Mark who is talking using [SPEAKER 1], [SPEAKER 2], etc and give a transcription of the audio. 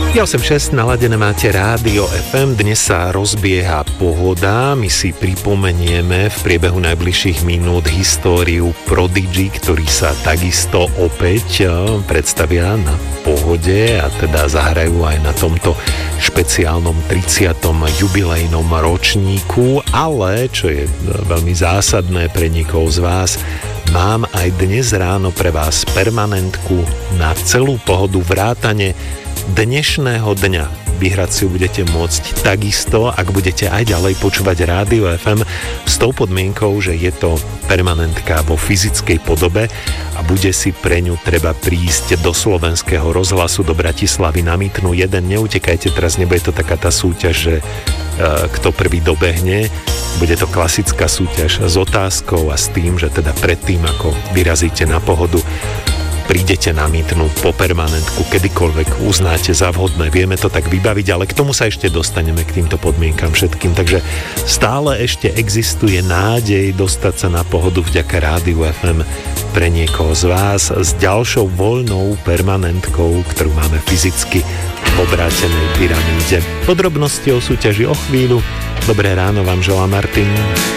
[SPEAKER 1] 986, naladené máte Rádio FM, dnes sa rozbieha pohoda, my si pripomenieme v priebehu najbližších minút históriu Prodigy, ktorí sa takisto opäť predstavia na pohode a teda zahrajú aj na tomto špeciálnom 30. jubilejnom ročníku, ale čo je veľmi zásadné pre nikoho z vás, mám aj dnes ráno pre vás permanentku na celú pohodu vrátane dnešného dňa. Vyhrať si ju budete môcť takisto, ak budete aj ďalej počúvať Rádio FM s tou podmienkou, že je to permanentka vo fyzickej podobe a bude si pre ňu treba prísť do Slovenského rozhlasu do Bratislavy na Mytnu 1. Neutekajte, teraz nebude to taká tá súťaž, že kto prvý dobehne. Bude to klasická súťaž s otázkou a s tým, že teda predtým, ako vyrazíte na pohodu, prídete na Mytnu po permanentku, kedykoľvek uznáte za vhodné. Vieme to tak vybaviť, ale k tomu sa ešte dostaneme, k týmto podmienkam všetkým. Takže stále ešte existuje nádej dostať sa na pohodu vďaka Rádiu FM pre niekoho z vás s ďalšou voľnou permanentkou, ktorú máme fyzicky v obrátenej pyramíde. Podrobnosti o súťaži o chvíľu. Dobré ráno vám želá Martin.